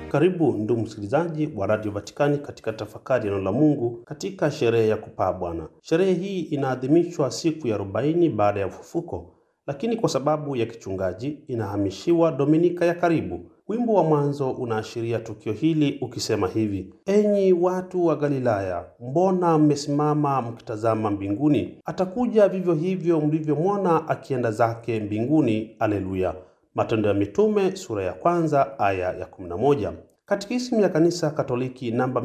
Karibu ndugu msikilizaji wa Radio Vatikani katika tafakari ya neno la Mungu katika sherehe ya kupaa Bwana. Sherehe hii inaadhimishwa siku ya 40 baada ya ufufuko, lakini kwa sababu ya kichungaji inahamishiwa Dominika ya karibu. Wimbo wa mwanzo unaashiria tukio hili ukisema hivi: Enyi watu wa Galilaya, mbona mmesimama mkitazama mbinguni? Atakuja vivyo hivyo mlivyomwona akienda zake mbinguni. Haleluya. Matendo ya Mitume sura ya 1 aya ya 11. Katekisimu ya Kanisa Katoliki namba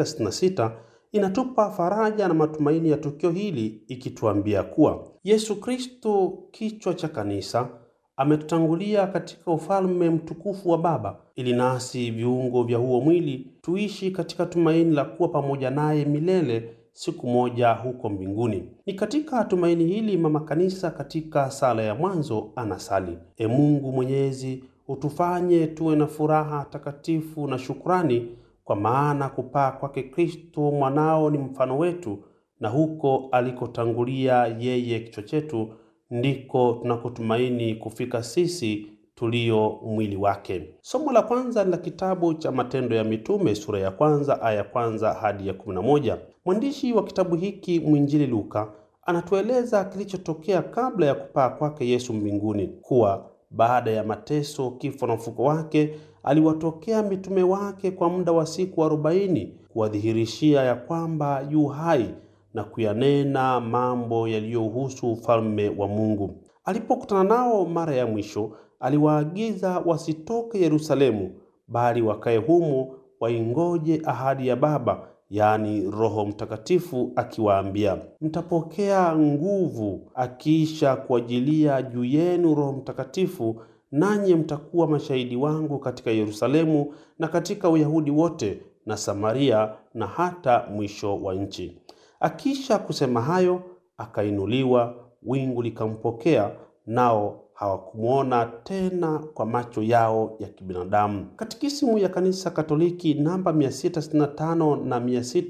666 inatupa faraja na matumaini ya tukio hili, ikituambia kuwa Yesu Kristo, kichwa cha kanisa, ametutangulia katika ufalme mtukufu wa Baba, ili nasi viungo vya huo mwili tuishi katika tumaini la kuwa pamoja naye milele siku moja huko mbinguni. Ni katika tumaini hili mama kanisa katika sala ya mwanzo anasali: E Mungu Mwenyezi, utufanye tuwe na furaha takatifu na shukrani, kwa maana kupaa kwake Kristo mwanao ni mfano wetu, na huko alikotangulia yeye kichwa chetu ndiko tunakotumaini kufika sisi tulio mwili wake. Somo la kwanza la kitabu cha Matendo ya Mitume sura ya 1 aya ya 1 hadi ya 11. Mwandishi wa kitabu hiki mwinjili Luka anatueleza kilichotokea kabla ya kupaa kwake Yesu mbinguni, kuwa baada ya mateso, kifo na ufufuko wake aliwatokea mitume wake kwa muda wa siku 40 kuwadhihirishia ya kwamba yu hai na kuyanena mambo yaliyohusu ufalme wa Mungu. Alipokutana nao mara ya mwisho, aliwaagiza wasitoke Yerusalemu, bali wakae humo waingoje ahadi ya Baba, yaani Roho Mtakatifu, akiwaambia, mtapokea nguvu akiisha kuajilia juu yenu Roho Mtakatifu, nanyi mtakuwa mashahidi wangu katika Yerusalemu na katika Uyahudi wote na Samaria na hata mwisho wa nchi. Akisha kusema hayo, akainuliwa, wingu likampokea, nao hawakumuona tena kwa macho yao ya kibinadamu. Katekisimu ya Kanisa Katoliki namba 665 na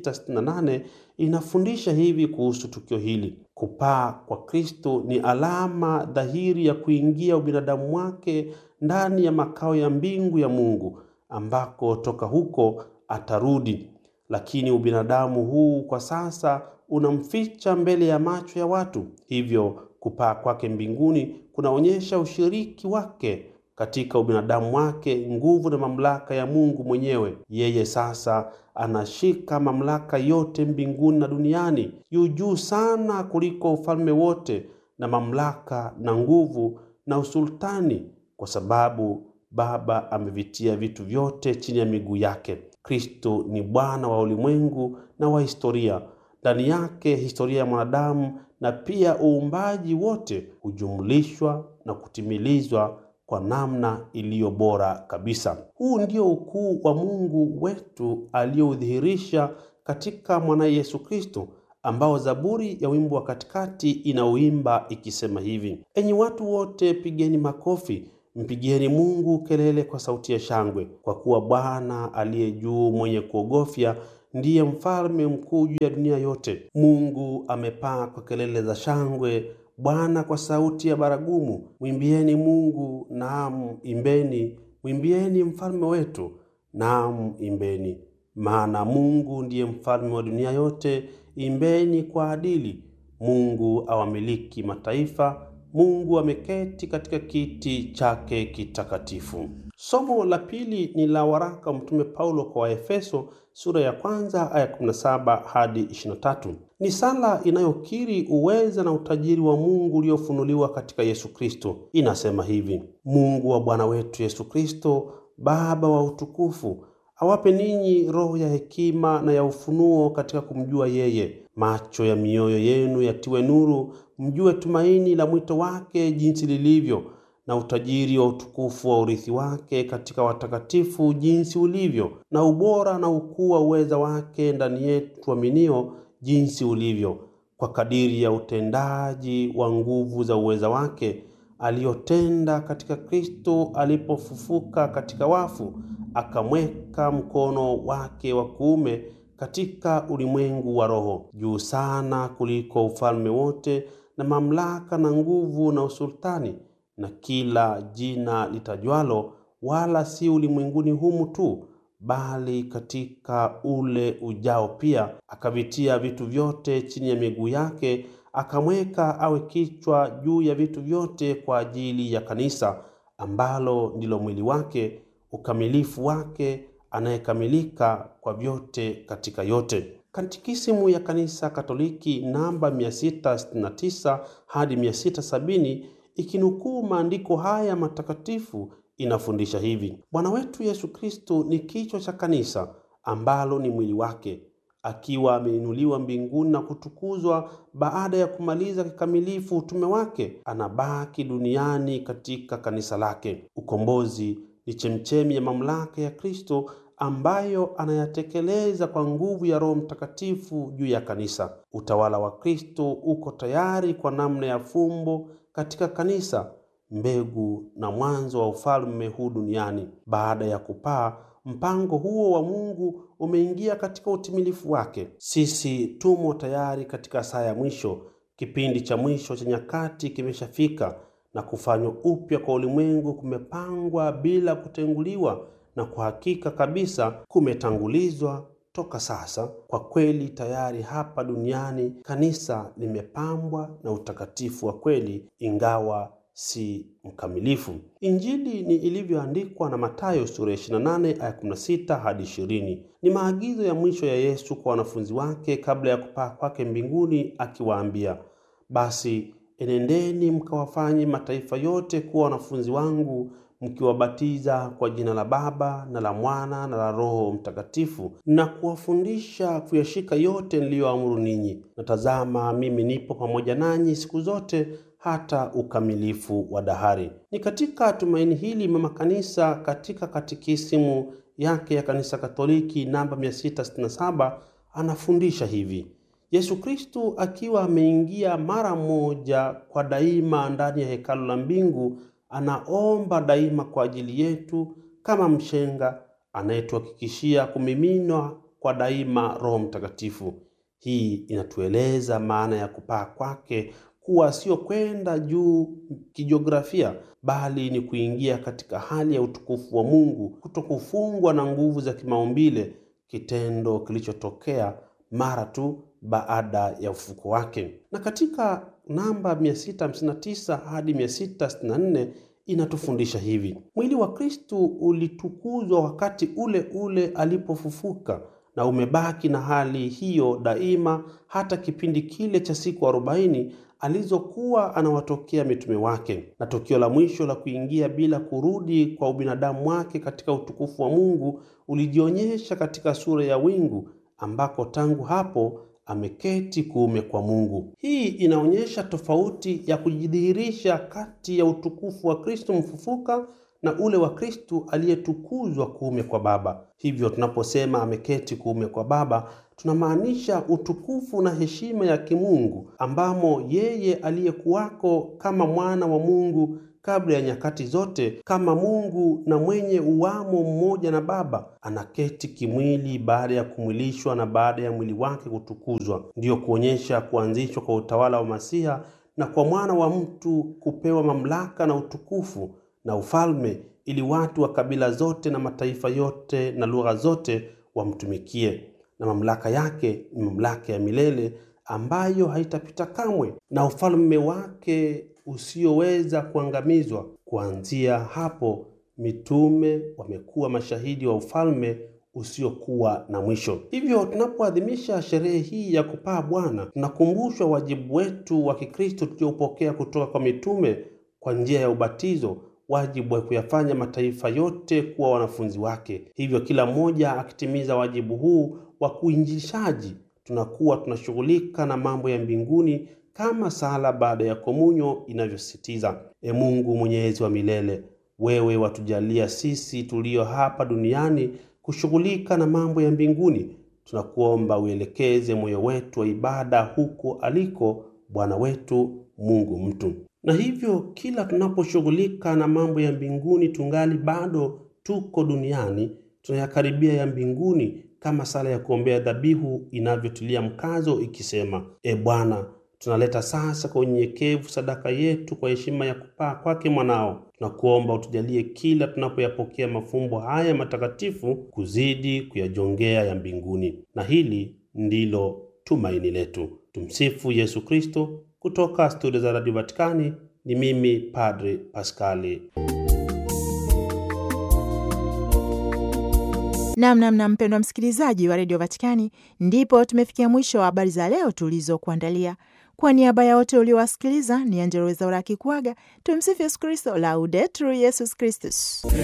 668 inafundisha hivi kuhusu tukio hili: kupaa kwa Kristo ni alama dhahiri ya kuingia ubinadamu wake ndani ya makao ya mbingu ya Mungu, ambako toka huko atarudi. Lakini ubinadamu huu kwa sasa unamficha mbele ya macho ya watu. Hivyo kupaa kwake mbinguni kunaonyesha ushiriki wake katika ubinadamu wake, nguvu na mamlaka ya Mungu mwenyewe. Yeye sasa anashika mamlaka yote mbinguni na duniani, yu juu sana kuliko ufalme wote na mamlaka na nguvu na usultani, kwa sababu Baba amevitia vitu vyote chini ya miguu yake. Kristo ni Bwana wa ulimwengu na wa historia. Ndani yake historia ya mwanadamu na pia uumbaji wote hujumlishwa na kutimilizwa kwa namna iliyo bora kabisa. Huu ndio ukuu wa Mungu wetu aliyoudhihirisha katika mwanaye Yesu Kristo, ambao Zaburi ya wimbo wa katikati inauimba ikisema hivi: Enyi watu wote, pigeni makofi, mpigieni Mungu kelele kwa sauti ya shangwe, kwa kuwa Bwana aliye juu mwenye kuogofya ndiye mfalme mkuu juu ya dunia yote. Mungu amepaa kwa kelele za shangwe, Bwana kwa sauti ya baragumu. Mwimbieni Mungu, naam imbeni, mwimbieni mfalme wetu, naam imbeni. Maana Mungu ndiye mfalme wa dunia yote, imbeni kwa adili. Mungu awamiliki mataifa, Mungu ameketi katika kiti chake kitakatifu. Somo la pili ni la waraka wa Mtume Paulo kwa Waefeso sura ya 1 aya 17 hadi 23. Ni sala inayokiri uweza na utajiri wa Mungu uliofunuliwa katika Yesu Kristo. Inasema hivi: Mungu wa Bwana wetu Yesu Kristo, Baba wa utukufu, awape ninyi roho ya hekima na ya ufunuo katika kumjua yeye. Macho ya mioyo yenu yatiwe nuru, mjue tumaini la mwito wake jinsi lilivyo, na utajiri wa utukufu wa urithi wake katika watakatifu jinsi ulivyo, na ubora na ukuu wa uweza wake ndani yetu tuaminio jinsi ulivyo, kwa kadiri ya utendaji wa nguvu za uweza wake aliyotenda katika Kristo alipofufuka katika wafu, akamweka mkono wake wa kuume katika ulimwengu wa roho, juu sana kuliko ufalme wote na mamlaka na nguvu na usultani na kila jina litajwalo, wala si ulimwenguni humu tu, bali katika ule ujao pia akavitia vitu vyote chini ya miguu yake, akamweka awe kichwa juu ya vitu vyote kwa ajili ya kanisa, ambalo ndilo mwili wake, ukamilifu wake, anayekamilika kwa vyote katika yote. Katekisimu ya Kanisa Katoliki namba 669 hadi 670 ikinukuu maandiko haya matakatifu inafundisha hivi: Bwana wetu Yesu Kristo ni kichwa cha kanisa, ambalo ni mwili wake, akiwa ameinuliwa mbinguni na kutukuzwa baada ya kumaliza kikamilifu utume wake, anabaki duniani katika kanisa lake. Ukombozi ni chemchemi ya mamlaka ya Kristo ambayo anayatekeleza kwa nguvu ya Roho Mtakatifu juu ya kanisa. Utawala wa Kristo uko tayari kwa namna ya fumbo katika kanisa, mbegu na mwanzo wa ufalme huu duniani. Baada ya kupaa, mpango huo wa Mungu umeingia katika utimilifu wake. Sisi tumo tayari katika saa ya mwisho. Kipindi cha mwisho cha nyakati kimeshafika, na kufanywa upya kwa ulimwengu kumepangwa bila kutenguliwa, na kwa hakika kabisa kumetangulizwa toka sasa. Kwa kweli tayari hapa duniani kanisa limepambwa na utakatifu wa kweli, ingawa si mkamilifu. Injili ni ilivyoandikwa na Mathayo sura 28 aya 16 hadi 20. Ni maagizo ya mwisho ya Yesu kwa wanafunzi wake kabla ya kupaa kwake mbinguni, akiwaambia, basi enendeni mkawafanye mataifa yote kuwa wanafunzi wangu, mkiwabatiza kwa jina la Baba na la Mwana na la Roho Mtakatifu, na kuwafundisha kuyashika yote niliyoamuru ninyi. Na tazama, mimi nipo pamoja nanyi siku zote hata ukamilifu wa dahari. Ni katika tumaini hili Mama Kanisa katika katekisimu yake ya Kanisa Katoliki namba 667 anafundisha hivi: Yesu Kristo akiwa ameingia mara moja kwa daima ndani ya hekalu la mbingu, anaomba daima kwa ajili yetu kama mshenga anayetuhakikishia kumiminwa kwa daima Roho Mtakatifu. Hii inatueleza maana ya kupaa kwake kuwa sio kwenda juu kijiografia, bali ni kuingia katika hali ya utukufu wa Mungu, kutokufungwa na nguvu za kimaumbile, kitendo kilichotokea mara tu baada ya ufufuko wake. Na katika namba 659 hadi 664 inatufundisha hivi: mwili wa Kristo ulitukuzwa wakati ule ule alipofufuka, na umebaki na hali hiyo daima hata kipindi kile cha siku 40 alizokuwa anawatokea mitume wake. Na tukio la mwisho la kuingia bila kurudi kwa ubinadamu wake katika utukufu wa Mungu ulijionyesha katika sura ya wingu, ambako tangu hapo ameketi kuume kwa Mungu. Hii inaonyesha tofauti ya kujidhihirisha kati ya utukufu wa Kristo mfufuka na ule wa Kristo aliyetukuzwa kuume kwa Baba. Hivyo tunaposema ameketi kuume kwa Baba, tunamaanisha utukufu na heshima ya kimungu ambamo yeye aliyekuwako kama mwana wa Mungu kabla ya nyakati zote, kama Mungu na mwenye uwamo mmoja na Baba, anaketi kimwili baada ya kumwilishwa na baada ya mwili wake kutukuzwa. Ndiyo kuonyesha kuanzishwa kwa utawala wa Masiha na kwa mwana wa mtu kupewa mamlaka na utukufu na ufalme, ili watu wa kabila zote na mataifa yote na lugha zote wamtumikie. Na mamlaka yake ni mamlaka ya milele ambayo haitapita kamwe, na ufalme wake usioweza kuangamizwa. Kuanzia hapo mitume wamekuwa mashahidi wa ufalme usiokuwa na mwisho. Hivyo tunapoadhimisha sherehe hii ya kupaa Bwana, tunakumbushwa wajibu wetu wa Kikristo tuliopokea kutoka kwa mitume kwa njia ya ubatizo, wajibu wa kuyafanya mataifa yote kuwa wanafunzi wake. Hivyo kila mmoja akitimiza wajibu huu wa kuinjilishaji, tunakuwa tunashughulika na mambo ya mbinguni kama sala baada ya komunyo inavyosisitiza. Mungu Mwenyezi wa milele, wewe watujalia sisi tulio hapa duniani kushughulika na mambo ya mbinguni. Tunakuomba uelekeze moyo wetu wa ibada huko aliko Bwana wetu Mungu mtu. Na hivyo kila tunaposhughulika na mambo ya mbinguni tungali bado tuko duniani, tunayakaribia ya mbinguni kama sala ya kuombea dhabihu inavyotilia mkazo ikisema: Bwana, Tunaleta sasa kwa unyenyekevu sadaka yetu kwa heshima ya kupaa kwake mwanao. Tunakuomba utujalie kila tunapoyapokea mafumbo haya matakatifu kuzidi kuyajongea ya mbinguni. Na hili ndilo tumaini letu. Tumsifu Yesu Kristo. Kutoka studio za Radio Vatikani ni mimi Padre Paskali. Namna mpendwa msikilizaji wa Radio Vatikani, ndipo tumefikia mwisho wa habari za leo tulizokuandalia. Kwa niaba ya wote uliowasikiliza, ni Angella Rwezaura akikuaga. Tumsifu Yesu Kristo. Laudetur Yesus Kristus.